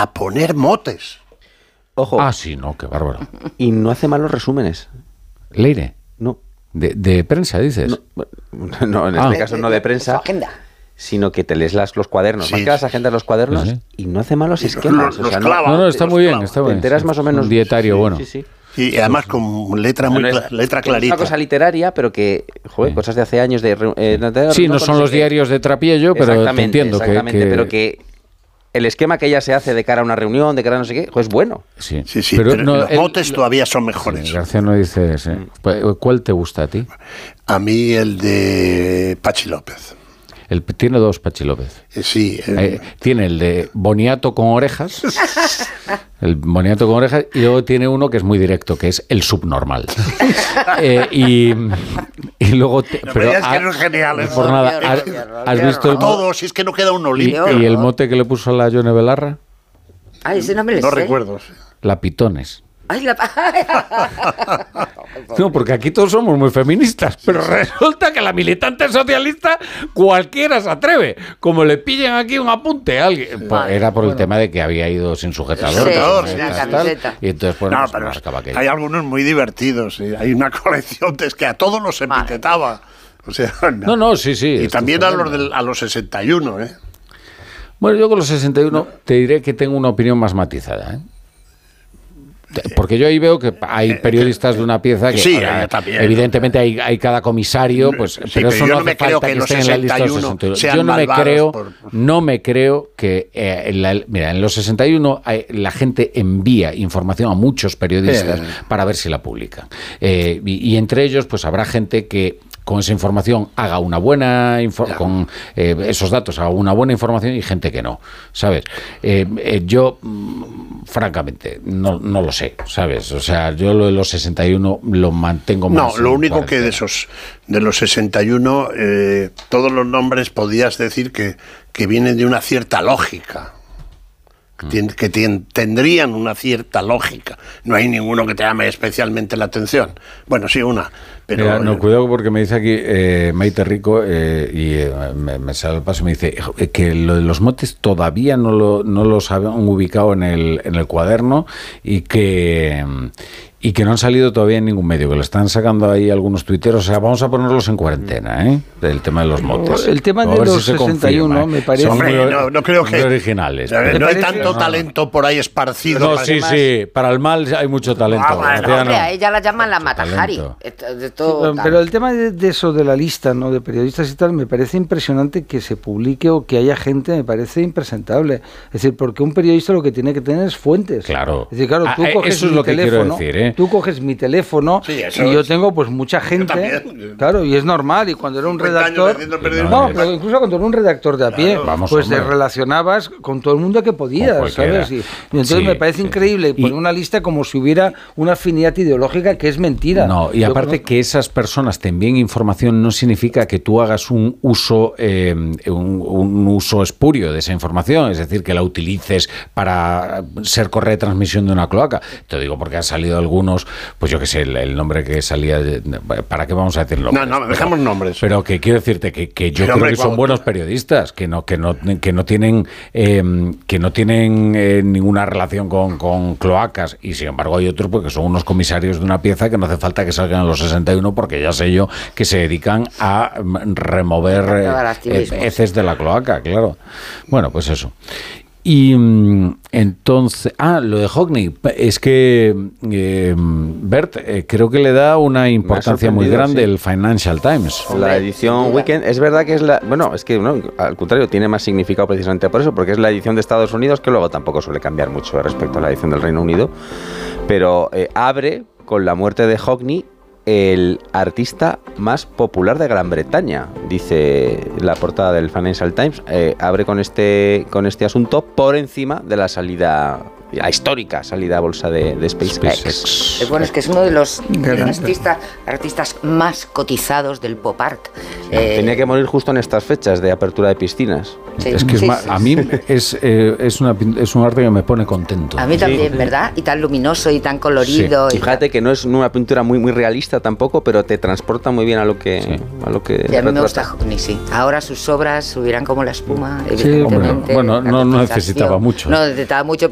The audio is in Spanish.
para poner motes. Ojo. Ah, sí, no, qué bárbaro. Y no hace malos resúmenes. Leire. No. De prensa, dices. No, en este caso no de prensa. Agenda. Sino que te lees los cuadernos. Sí, Más que las agendas de los cuadernos sí. Y no hace malos esquemas. los clava. No, está muy bien, clava. está Te bien. enteras más o menos. Un dietario, bueno. Sí. Y además con letra Que clarita. es una cosa literaria, pero que, joder, cosas de hace años de... Sí, no son los diarios de Trapiello, pero te entiendo exactamente, pero que el esquema que ella se hace de cara a una reunión, de cara a no sé qué, pues bueno. Sí, pero los motes todavía son mejores. Sí, García no dice... Sí. ¿Cuál te gusta a ti? A mí el de Pachi López. Tiene dos Pachi López. Sí. Tiene el de boniato con orejas, el boniato con orejas, y luego tiene uno que es muy directo, que es el subnormal. Y luego... pero es que no es genial. Por nada, ¿has visto el todo, si es que no queda uno y limpio. el mote que le puso a la Yone Belarra? Ay, ese no me lo No sé. recuerdo. La Pitones. Ay, No, porque aquí todos somos muy feministas, pero resulta que la militante socialista cualquiera se atreve. Como le pillan aquí un apunte a alguien. Era por el tema de que había ido sin sujetador. Sí, tal, la camiseta. y entonces, pues, No, se pero marcaba aquello. hay algunos muy divertidos. Hay una colección es que a todos los epichetaba. O sea, No, sí. Y también a los 61, ¿eh? Bueno, yo con los 61 te diré que tengo una opinión más matizada, ¿eh? Porque yo ahí veo que hay periodistas de una pieza que sí, también, evidentemente hay cada comisario, pues, sí, pero eso yo no no me hace creo falta que que los esté en la lista de los 61 61. sean Yo malvados no me creo que mira, en los 61 la gente envía información a muchos periodistas para ver si la publican. Y entre ellos pues habrá gente que con esa información haga una buena con esos datos haga una buena información y gente que no, ¿sabes? Yo francamente no lo sé, ¿sabes? O sea, yo lo de los 61 lo mantengo más. No, lo único que de los 61 todos los nombres podías decir que vienen de una cierta lógica. Que tendrían una cierta lógica. No hay ninguno que te llame especialmente la atención. Bueno, sí, una. Pero mira, no, cuidado porque me dice aquí Maite Rico me sale el paso y me dice que lo de los motes todavía no los habían ubicado en el cuaderno y que no han salido todavía en ningún medio, que lo están sacando ahí algunos tuiteros. O sea, vamos a ponerlos en cuarentena, ¿eh? El tema de los motes. El tema de los 61 me parece... Son no creo que... muy originales. No hay tanto talento por ahí esparcido. No, sí, para el mal hay mucho talento. Hombre, a ella la llaman la Matajari. Pero el tema de eso de la lista, ¿no?, de periodistas y tal, me parece impresionante que se publique o que haya gente, me parece impresentable. Es decir, porque un periodista lo que tiene que tener es fuentes. Claro. Es decir, claro, tú coges eso es mi lo que teléfono, quiero decir, ¿eh? Tú coges mi teléfono y yo tengo pues mucha gente, también. claro, y es normal, y cuando era un 50 años redactor, haciendo perder no, el pero incluso cuando era un redactor de a pie, vamos, pues te hombre. relacionabas con todo el mundo que podías, ¿sabes? Y entonces Sí, me parece increíble poner una lista como si hubiera una afinidad ideológica que es mentira. No, y aparte que esas personas te envíen información no significa que tú hagas un uso un uso espurio de esa información, es decir, que la utilices para ser correa de transmisión de una cloaca. Te digo porque han salido algunos, pues yo qué sé, el nombre que salía, ¿para qué vamos a decir nombres? No, dejamos nombres. Pero que quiero decirte que yo creo que son buenos periodistas, que no tienen ninguna relación con cloacas, y sin embargo hay otros porque son unos comisarios de una pieza que no hace falta que salgan a los 61 porque ya sé yo que se dedican a remover heces de la cloaca, claro. Bueno, pues eso. Y entonces, lo de Hockney, es que Bert, creo que le da una importancia muy grande el Financial Times. La edición Weekend, es verdad que es al contrario, tiene más significado precisamente por eso, porque es la edición de Estados Unidos, que luego tampoco suele cambiar mucho respecto a la edición del Reino Unido, pero abre con la muerte de Hockney, el artista más popular de Gran Bretaña, dice la portada del Financial Times. Abre con este asunto por encima de la histórica salida a bolsa de SpaceX. Bueno, es que es uno de los artistas más cotizados del pop art. Tenía que morir justo en estas fechas de apertura de piscinas. Sí, es que a mí es un arte que me pone contento. A mí también, ¿verdad? Y tan luminoso y tan colorido. Sí. Y fíjate que no es una pintura muy, muy realista tampoco, pero te transporta muy bien a lo que Sí, a mí me gusta Hockney, sí. Ahora sus obras subirán como la espuma, evidentemente. Bueno, no necesitaba mucho. No necesitaba mucho,